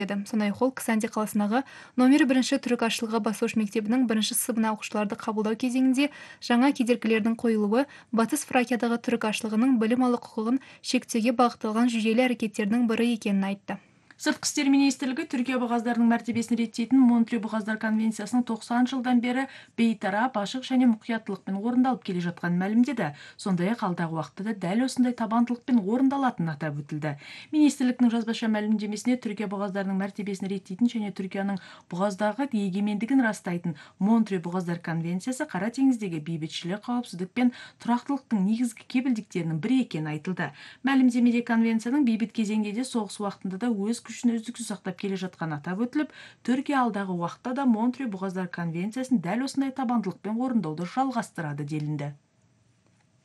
Сондай холл Ксанди қаласындағы номер 1 түрік ашылығы бастауыш мектебінің 1 сыныбына оқушыларды қабылдау кезеңінде жаңа кедергілердің қойылуы Батыс Фракиядағы түрік ашылығының білім алу құқығын шектеуге бағытталған жүйелі әрекеттердің бірі екенін айтты. Сыртқы істер министрлігі Түркия бұғаздарының мәртебесін реттейтін Монтре бұғаздар конвенциясының 90 жылдан бері бейтарап, ашық және мұқияттылықпен орындалып келе жатқанын мәлімдеді. Сондай-ақ алдағы уақытта да дәл осындай табандылықпен орындалатынын атап өтілді. Министрліктің жазбаша мәлімдемесіне Түркия бұғаздарының мәртебесін реттейтін және Түркияның бұғаздағы егемендігін растайтын Монтре бұғаздар конвенциясы Қара теңіздегі бейбітшілік, қауіпсіздік пен тұрақтылықтың негізгі кепілдіктерінің бірі екені айтылды. Мәлімдемеде конвенцияның бейбіт кезеңде де соғыс уақытында да өз күшін үздіксіз сақтап келе жатқаны атап өтіліп, Түркия алдағы уақытта да Монтре бұғаздар конвенциясын дәл осындай табандылықпен орындауды жалғастырады делінді.